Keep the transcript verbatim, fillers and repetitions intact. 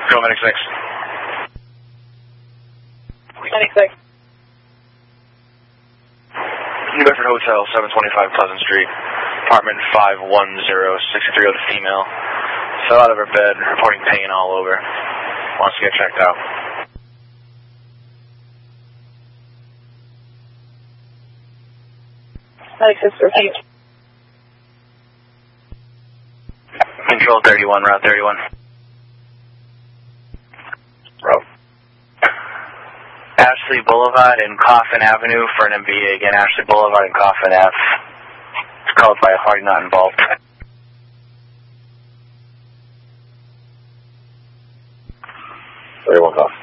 Go Medic six. Medic six. New Bedford Hotel, seven twenty-five Pleasant Street. Apartment five one zero six three zero, the female. Fell out of her bed, reporting pain all over. Wants to get checked out. Medic six, repeat. Control thirty-one, Route thirty-one. Route. Ashley Boulevard and Coffin Avenue for an M V A. Again, Ashley Boulevard and Coffin Ave. It's called by a party not involved. thirty-one Coffin.